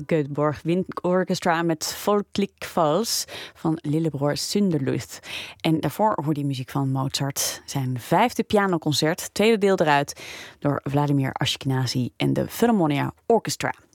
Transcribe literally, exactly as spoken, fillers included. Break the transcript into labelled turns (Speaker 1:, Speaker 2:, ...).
Speaker 1: Göteborg Wind Orchestra met Folklik Vals van Lillebroer Sunderluth. En daarvoor hoorde je muziek van Mozart. Zijn vijfde pianoconcert, tweede deel eruit, door Vladimir Ashkenazy en de Philharmonia Orchestra.